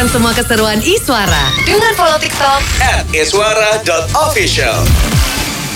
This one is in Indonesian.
Saksikan semua keseruan Iswara dengan follow TikTok @iswara.official.